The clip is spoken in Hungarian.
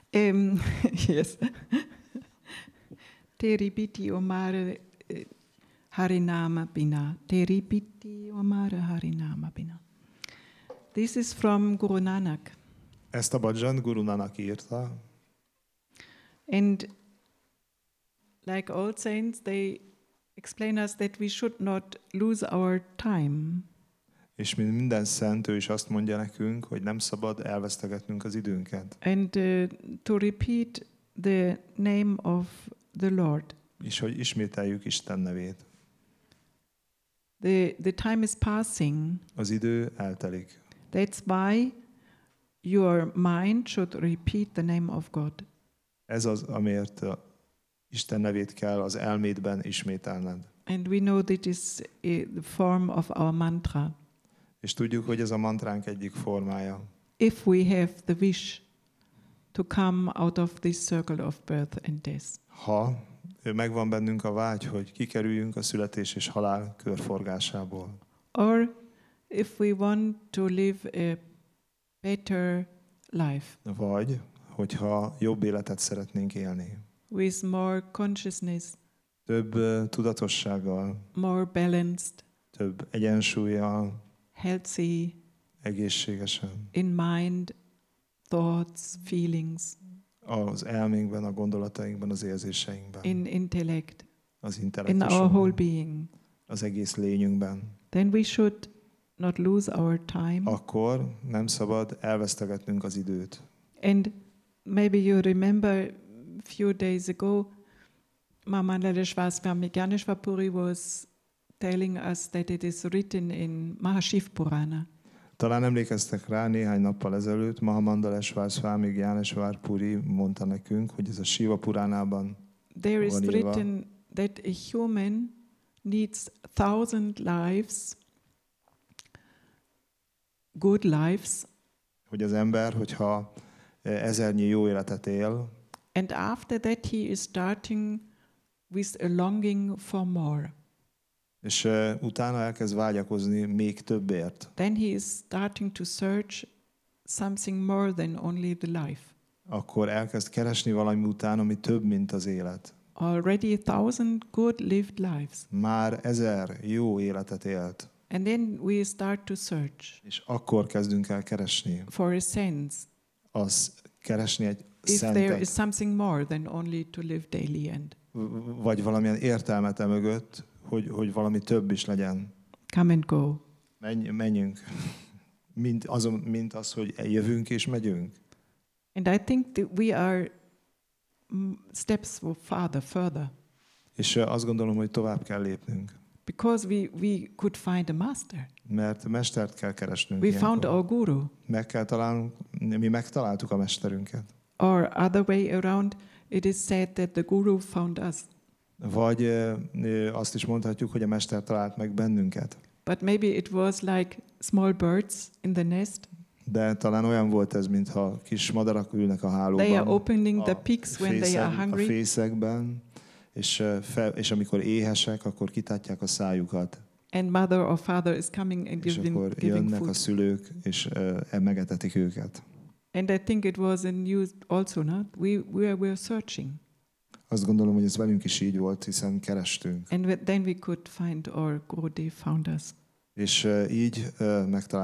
Yes. Teripiti Omara Harinama Bina. Teripiti Omara Harinama Bina. This is from Guru Nanak. Ezt a bhajant Guru Nanak írta, And like all saints, they explain us that we should not lose our time. és mint minden szent, ő is azt mondja nekünk, hogy nem szabad elvesztegetnünk az időnket. And to repeat the name of the Lord. És hogy ismételjük Isten nevét. The time is passing. Az idő eltelik. That's why your mind should repeat the name of God. Ez az, amiért Isten nevét kell az elmédben ismételned. And we know that is the form of our mantra. És tudjuk, hogy ez a mantránk egyik formája. If we have the wish to come out of this circle of birth and death. Ha megvan bennünk a vágy, hogy kikerüljünk a születés és halál körforgásából. Or if we want to live a better life. Vagy, hogyha jobb életet szeretnénk élni. With more consciousness. Több tudatossággal. More balanced. Több egyensúllyal. Healthy. Egészségesen. In mind, thoughts, feelings. Az elménkben, a gondolatainkban, az érzéseinkben. In intellect. Az In intellektusunkban. our whole being. Az egész lényünkben. Then we should not lose our time. Akkor nem szabad elvesztegetnünk az időt. And maybe you remember a few days ago, Mahamananda Swami Gyaneshwar Puri was telling us that it is written in Mahashiv Purana. Talán emlékeztek rá, néhány nappal ezelőtt Mahamandalesvár Swami Gyaneshwar Puri mondta nekünk, hogy ez a Shiva Puránában There is van írva, written that a human needs 1,000 lives, good lives, hogy az ember, hogyha 1000-nyi jó életet él, and after that he is starting with a longing for more. és utána elkezd vágyakozni még többért, Then he is starting to search something more than only the life. akkor elkezd keresni valami után, ami több, mint az élet. Already 1,000 good lived lives. Már 1000 jó életet élt, And then we start to search és akkor kezdünk el keresni. for a sense. Keresni egy If there is szentet, something more than only to live daily and vagy valamilyen értelmet mögött, hogy valami több is legyen. come and go. Menjünk. Mint az, hogy jövünk és megyünk. And I think that we are steps further. És azt gondolom, hogy tovább kell lépnünk. Because we could find a master. Mert mestert kell keresnünk. We ilyenkor. found our guru. Meg kell találnunk, mi megtaláltuk a mesterünket. Or other way around, it is said that the guru found us. Vagy azt is mondhatjuk, hogy a mester talált meg bennünket. But maybe it was like small birds in the nest. De talán olyan volt ez, mintha kis madarak ülnek a hálóban. They are opening the beaks when they are A hungry. fészekben, és amikor éhesek, akkor kitátják a szájukat. And mother or father is coming and És akkor giving jönnek food. a szülők, és megetetik őket. And I think it was in you also, not? We were searching. Azt gondolom, hogy ez velünk is így volt, hiszen kerestünk. And then we could find our Guru, they found us. És így megtaláltuk